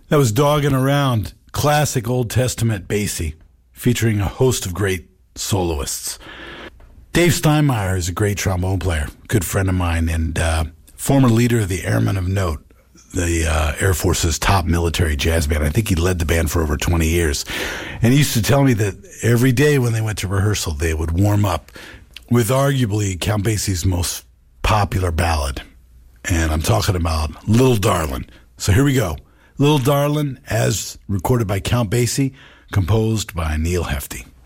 That was Dogging Around, classic Old Testament Basie, featuring a host of great soloists. Dave Steinmeier is a great trombone player, good friend of mine, and former leader of the Airmen of Note, the Air Force's top military jazz band. I think he led the band for over 20 years. And he used to tell me that every day when they went to rehearsal, they would warm up with arguably Count Basie's most popular ballad. And I'm talking about Little Darlin'. So here we go. Little Darlin', as recorded by Count Basie, composed by Neil Hefti.